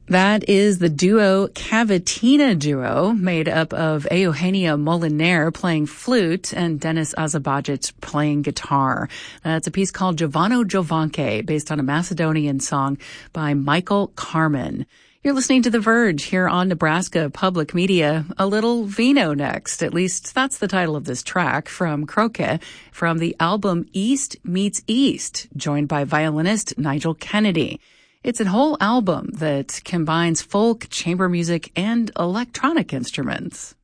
That is the duo Cavatina Duo, made up of Eugenia Moliner playing flute and Denis Azabajic playing guitar. It's a piece called Giovano Giovanche, based on a Macedonian song by Michael Carmen. You're listening to The Verge here on Nebraska Public Media. A little vino next. At least that's the title of this track from Croce from the album East Meets East, joined by violinist Nigel Kennedy. It's a whole album that combines folk, chamber music, and electronic instruments.